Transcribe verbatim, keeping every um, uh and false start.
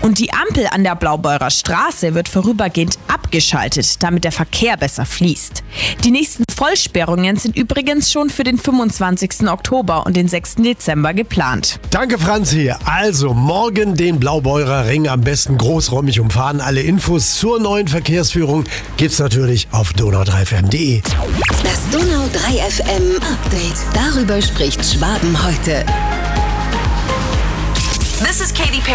Und die Ampel an der Blaubeurer Straße wird vorübergehend abgeschaltet, damit der Verkehr besser fließt. Die nächsten Vollsperrungen sind übrigens schon für den fünfundzwanzigsten Oktober und den sechsten Dezember geplant. Danke, Franzi. Also morgen den Blaubeurer Ring am besten großräumig umfahren. Alle Infos zur neuen Verkehrsführung gibt's natürlich auf donau drei f m punkt de. Das Donau drei F M Update. Darüber spricht Schwaben heute. This is Katy Perry.